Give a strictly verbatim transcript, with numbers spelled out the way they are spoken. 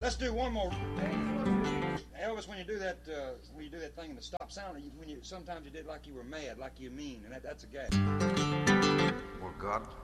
Let's do one more. Elvis, when you do that, uh, when you do that thing in the stop sound, you, when you sometimes you did like you were mad, like you mean, and that, that's a gag. Well, God.